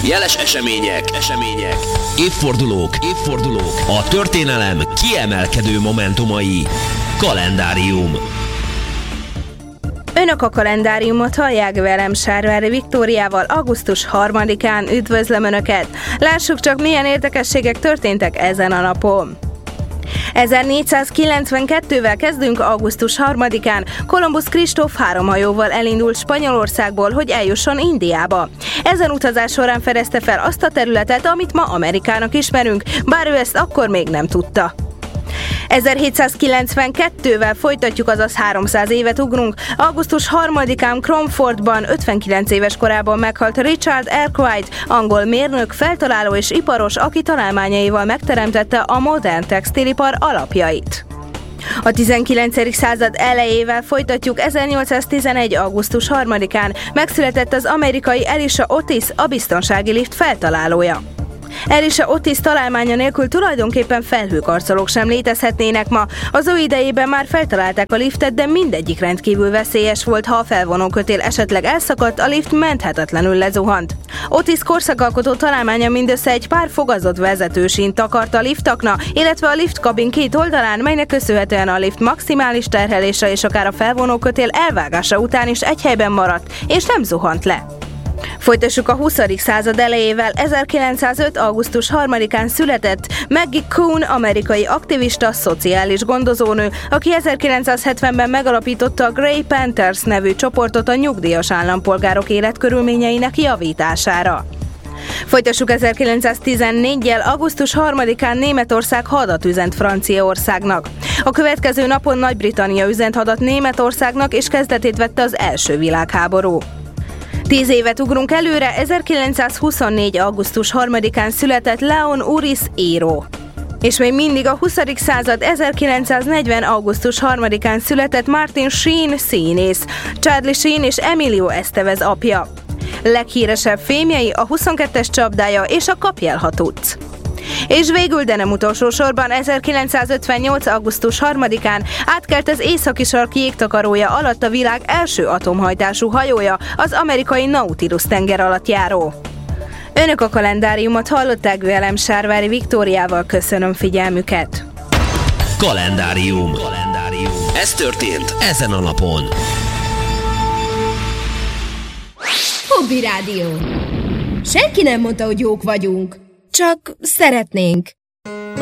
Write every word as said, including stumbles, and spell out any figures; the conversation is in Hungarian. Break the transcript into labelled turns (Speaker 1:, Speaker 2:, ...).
Speaker 1: Jeles események, események, évfordulók, évfordulók, a történelem kiemelkedő momentumai. Kalendárium.
Speaker 2: Önök a kalendáriumot hallják velem, Sárvári Viktóriával. Augusztus harmadikán üdvözlöm Önöket. Lássuk csak, milyen érdekességek történtek ezen a napon. ezernégyszázkilencvenkettővel kezdünk. Augusztus harmadikán Kolumbusz Kristóf három hajóval elindult Spanyolországból, hogy eljusson Indiába. Ezen utazás során fedezte fel azt a területet, amit ma Amerikának ismerünk, bár ő ezt akkor még nem tudta. ezerhétszázkilencvenkettővel folytatjuk, azaz háromszáz évet ugrunk. Augusztus harmadikán Cromfordban ötvenkilenc éves korában meghalt Richard Arkwright, angol mérnök, feltaláló és iparos, aki találmányaival megteremtette a modern textilipar alapjait. A tizenkilencedik század elejével folytatjuk. ezernyolcszáztizenegy. augusztus harmadikán megszületett az amerikai Elisha Otis, a biztonsági lift feltalálója. Elisha Otis találmánya nélkül tulajdonképpen felhőkarcolók sem létezhetnének ma. Az ő idejében már feltalálták a liftet, de mindegyik rendkívül veszélyes volt. Ha a felvonókötél esetleg elszakadt, a lift menthetetlenül lezuhant. Otis korszakalkotó találmánya mindössze egy pár fogazott vezetősínt takart a liftakna, illetve a liftkabin két oldalán, melynek köszönhetően a lift maximális terhelése és akár a felvonókötél elvágása után is egy helyben maradt, és nem zuhant le. Folytassuk a huszadik század elejével. ezerkilencszázöt. augusztus harmadikán született Maggie Kuhn, amerikai aktivista, szociális gondozónő, aki ezerkilencszázhetvenben megalapította a Grey Panthers nevű csoportot a nyugdíjas állampolgárok életkörülményeinek javítására. Folytassuk ezerkilencszáztizennégyel. augusztus harmadikán Németország hadat üzent Franciaországnak. A következő napon Nagy-Britannia üzent hadat Németországnak, és kezdetét vette az első világháború. Tíz évet ugrunk előre. ezerkilencszázhuszonnégy. augusztus harmadikán született Leon Uris író. És még mindig a huszadik század. ezerkilencszáznegyven. augusztus harmadikán született Martin Sheen színész, Charlie Sheen és Emilio Estevez apja. Leghíresebb filmjei a huszonkettes csapdája és a Kapj el, ha tudsz. És végül, de nem utolsó sorban, ezerkilencszázötvennyolc. augusztus harmadikán átkelt az északi sark jégtakarója alatt a világ első atomhajtású hajója, az amerikai Nautilus tengeralattjáró. Önök a kalendáriumot hallották velem, Sárvári Viktóriával. Köszönöm figyelmüket.
Speaker 1: Kalendárium. Kalendárium. Ez történt ezen a napon.
Speaker 3: Hobby Rádió. Senki nem mondta, hogy jók vagyunk. Csak szeretnénk.